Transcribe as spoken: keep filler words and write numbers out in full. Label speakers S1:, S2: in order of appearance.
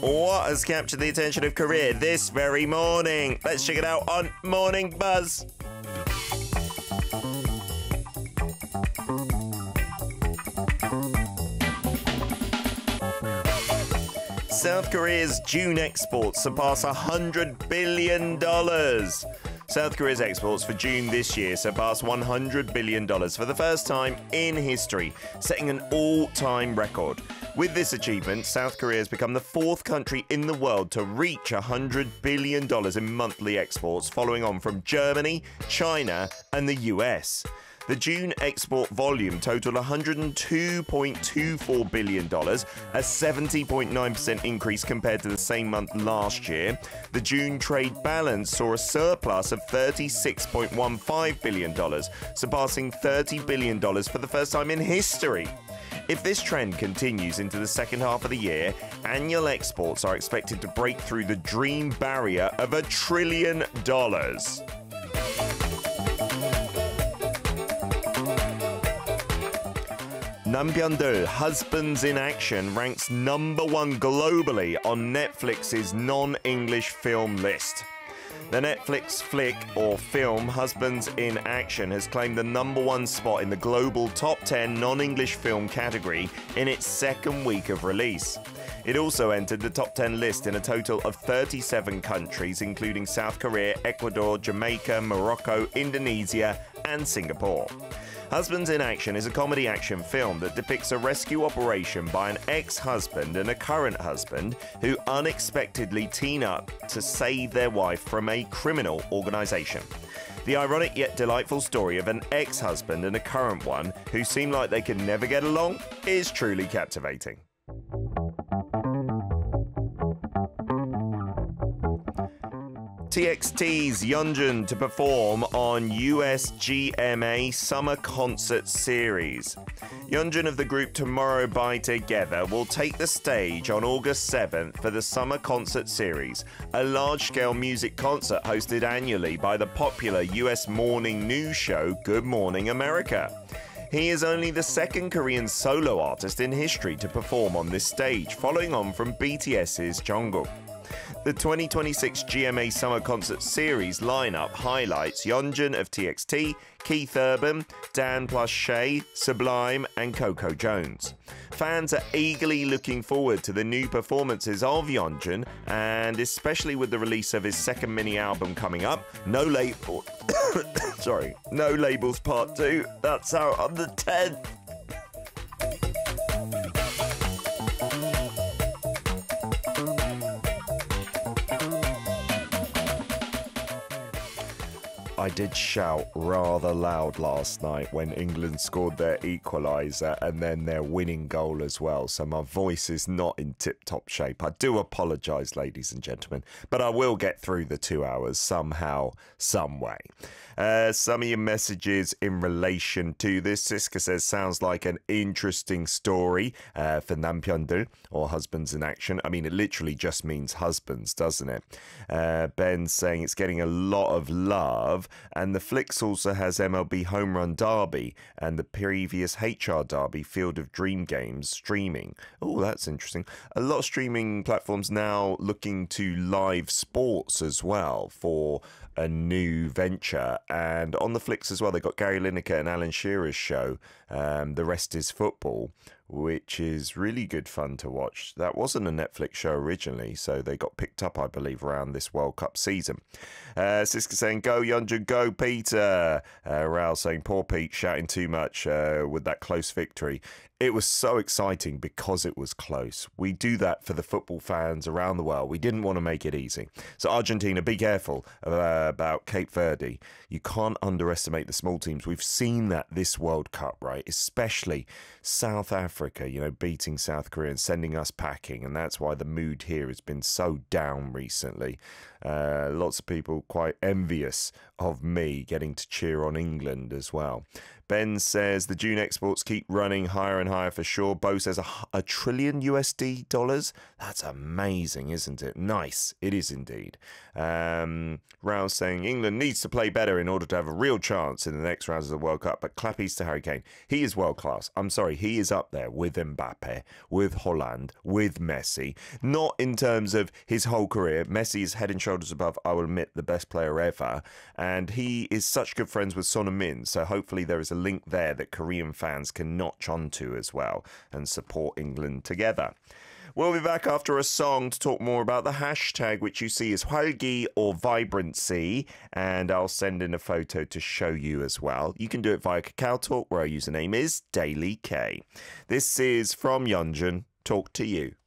S1: What has captured the attention of Korea this very morning? Let's check it out on Morning Buzz. South Korea's June exports surpass one hundred billion dollars. South Korea's exports for June this year surpassed one hundred billion dollars for the first time in history, setting an all-time record. With this achievement, South Korea has become the fourth country in the world to reach one hundred billion dollars in monthly exports, following on from Germany, China, and the U S. The June export volume totaled one hundred two point two four billion dollars, a seventy point nine percent increase compared to the same month last year. The June trade balance saw a surplus of thirty-six point one five billion dollars, surpassing thirty billion dollars for the first time in history. If this trend continues into the second half of the year, annual exports are expected to break through the dream barrier of a trillion dollars. 남편들, Husbands in Action ranks number one globally on Netflix's non-English film list. The Netflix flick or film Husbands in Action has claimed the number one spot in the global top ten non-English film category in its second week of release. It also entered the top ten list in a total of thirty-seven countries, including South Korea, Ecuador, Jamaica, Morocco, Indonesia, and Singapore. Husbands in Action is a comedy action film that depicts a rescue operation by an ex-husband and a current husband who unexpectedly team up to save their wife from a criminal organization. The ironic yet delightful story of an ex-husband and a current one who seem like they can never get along is truly captivating. T X T's Yeonjun to perform on U S G M A Summer Concert Series. Yeonjun of the group Tomorrow by Together will take the stage on August seventh for the Summer Concert Series, a large-scale music concert hosted annually by the popular U S morning news show Good Morning America. He is only the second Korean solo artist in history to perform on this stage, following on from BTS's Jungkook. The twenty twenty-six G M A Summer Concert Series lineup highlights Yeonjun of T X T, Keith Urban, Dan plus Shay, Sublime, and Coco Jones. Fans are eagerly looking forward to the new performances of Yeonjun, and especially with the release of his second mini album coming up, No Label, sorry, No Labels Part two. That's out on the tenth. I did shout rather loud last night when England scored their equaliser and then their winning goal as well, so my voice is not in tip-top shape. I do apologise, ladies and gentlemen, but I will get through the two hours somehow, some way. Uh, some of your messages in relation to this. Siska says, sounds like an interesting story uh, for 남편들, or Husbands in Action. I mean, it literally just means husbands, doesn't it? Uh, Ben's saying it's getting a lot of love. And the Flicks also has M L B Home Run Derby and the previous H R Derby Field of Dream games streaming. Oh, that's interesting. A lot of streaming platforms now looking to live sports as well for a new venture. And on the Flicks as well, they've got Gary Lineker and Alan Shearer's show, um, The Rest is Football, which is really good fun to watch. That wasn't a Netflix show originally, so they got picked up, I believe, around this World Cup season. Uh, Siska saying, go Yeonjun, go Peter. Uh, Raoul saying, poor Pete, shouting too much uh, with that close victory. It was so exciting because it was close. We do that for the football fans around the world. We didn't want to make it easy. So Argentina, be careful uh, about Cape Verde. You can't underestimate the small teams. We've seen that this World Cup, right? Especially South Africa, you know, beating South Korea and sending us packing. And that's why the mood here has been so down recently. Uh, lots of people quite envious of me getting to cheer on England as well. Ben says the June exports keep running higher and higher for sure. Bo says a, a trillion U S D dollars. That's amazing, isn't it? Nice. It is indeed. Um, Rouse saying England needs to play better in order to have a real chance in the next rounds of the World Cup. But clappies to Harry Kane. He is world class. I'm sorry. He is up there with Mbappe, with Holland, with Messi. Not in terms of his whole career. Messi is head and shoulders above, I will admit, the best player ever. And he is such good friends with Son Heung-min. So hopefully there is a link there that Korean fans can notch onto as well and support England together. We'll be back after a song to talk more about the hashtag, which you see is 활기 or vibrancy, and I'll send in a photo to show you as well. You can do it via Kakao Talk, where our username is Daily K. This is from Yeonjun. Talk to you.